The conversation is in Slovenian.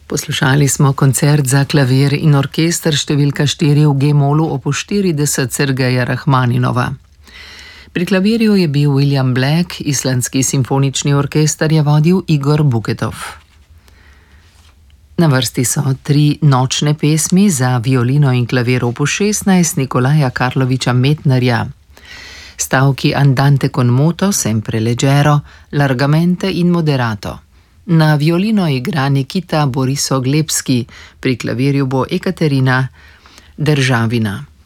Poslušali smo koncert za klavir in orkester številka 4 v G-molu opus 40 Sergeja Rahmaninova. Pri klavirju je bil William Black, islandski simfonični orkester je vodil Igor Buketov. Na vrsti so 3 nočne pesmi za violino in klavir opus 16 Nikolaja Karloviča Metnarja. Stavki Andante con moto, sempre leggero, largamente in moderato. Na violino igra Nikita Boriso-Glebski, pri klavirju bo Ekaterina Državina.